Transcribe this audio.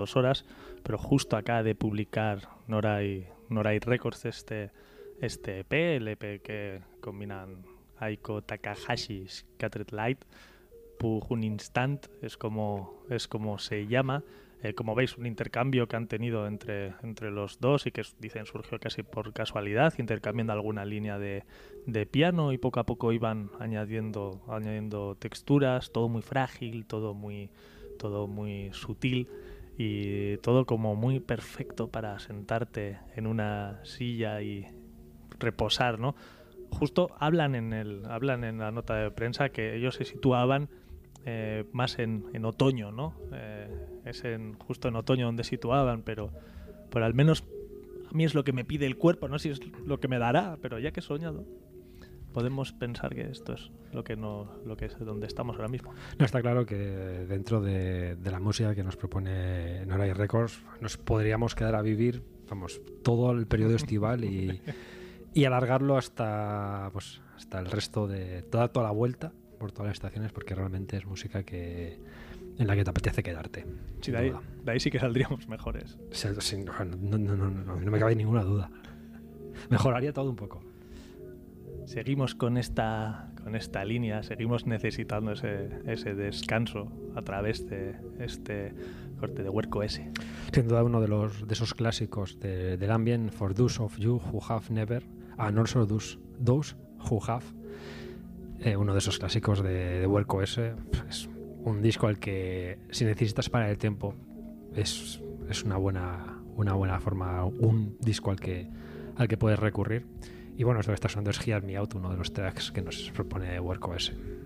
2 horas, pero justo acaba de publicar Norai Records este EP, el EP que combinan Aiko Takahashi, Scattered Light, Pug un Instant, es como se llama. Como veis, un intercambio que han tenido entre los dos y que dicen surgió casi por casualidad, intercambiando alguna línea de piano, y poco a poco iban añadiendo texturas, todo muy frágil, todo muy sutil y todo como muy perfecto para sentarte en una silla y reposar, ¿no? Justo hablan en la nota de prensa que ellos se situaban más en otoño, ¿no? Es justo en otoño donde situaban, pero al menos a mí es lo que me pide el cuerpo, no sé si es lo que me dará, pero ya que he soñado, podemos pensar que esto es lo que es donde estamos ahora mismo. No, está claro que dentro de la música que nos propone Norai Records nos podríamos quedar a vivir, vamos, todo el periodo estival y alargarlo hasta el resto de toda la vuelta por todas las estaciones, porque realmente es música en la que te apetece quedarte. Sí, de ahí sí que saldríamos mejores. No me cabe ninguna duda. Mejoraría todo un poco. Seguimos con esta línea, seguimos necesitando ese descanso a través de este corte de Huerco S. Sin duda uno de esos clásicos del ambient, For Those of You Who Have Never, and also Those Who Have. Uno de esos clásicos de Huerco S. Es un disco al que, si necesitas parar el tiempo, es una buena forma, un disco al que puedes recurrir. Y bueno, esto que está sonando es Hear Me Out, uno de los tracks que nos propone Huerco S.